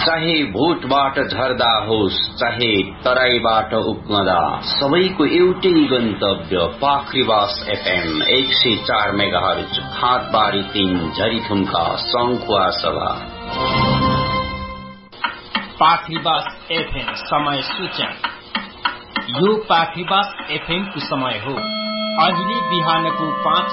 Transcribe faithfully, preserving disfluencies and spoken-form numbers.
चाहे भोटबाट झर्दा होस् चाहे तराईबाट उक्मदा, सबैको एउटै गन्तव्य पाखरीवास एफएम एक सय चार मेगाहर्ज, खातबारी तीन, झरीथुम्का, सङ्खुवा सभा। पाखरीवास एफएम समय सूचना। यो पाखरीवास एफएम को समय हो। अहिले बिहानको पाँच